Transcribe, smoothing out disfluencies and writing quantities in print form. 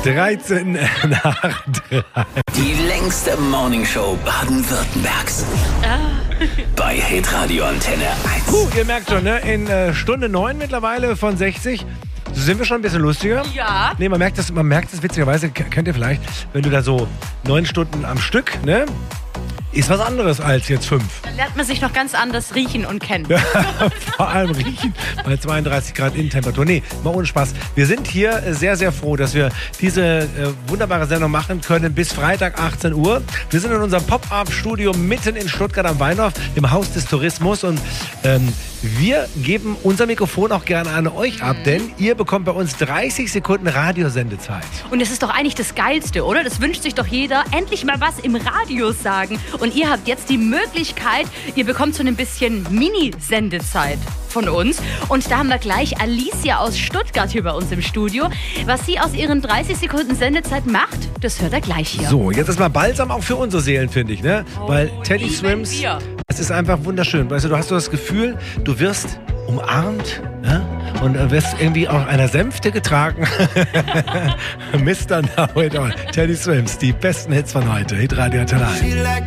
13 nach 3. Die längste Morningshow Baden-Württembergs. Bei Hitradio Antenne 1. Ihr merkt schon, ne? In Stunde 9 mittlerweile von 60 sind wir schon ein bisschen lustiger. Ja. Nee, man merkt das witzigerweise, kennt ihr vielleicht, wenn du da so 9 Stunden am Stück, ne? Ist was anderes als jetzt 5. Dann lernt man sich noch ganz anders riechen und kennen. Vor allem riechen bei 32 Grad Innentemperatur. Nee, mal ohne Spaß. Wir sind hier sehr, sehr froh, dass wir diese wunderbare Sendung machen können bis Freitag 18 Uhr. Wir sind in unserem Pop-Up-Studio mitten in Stuttgart am Weinhof, im Haus des Tourismus. Und wir geben unser Mikrofon auch gerne an euch ab, denn ihr bekommt bei uns 30 Sekunden Radiosendezeit. Und es ist doch eigentlich das Geilste, oder? Das wünscht sich doch jeder. Endlich mal was im Radio sagen. Und ihr habt jetzt die Möglichkeit, ihr bekommt so ein bisschen Mini-Sendezeit von uns. Und da haben wir gleich Alicia aus Stuttgart hier bei uns im Studio. Was sie aus ihren 30 Sekunden Sendezeit macht, das hört er gleich hier. So, jetzt ist mal Balsam auch für unsere Seelen, finde ich, ne? Weil Teddy lieben Swims, wir. es ist einfach wunderschön. Weißt du, du hast so das Gefühl, du wirst umarmt, ja? Und wirst irgendwie auch einer Sänfte getragen. Mr. Now It All. Teddy Swims, die besten Hits von heute. Hitradio Antenne 1.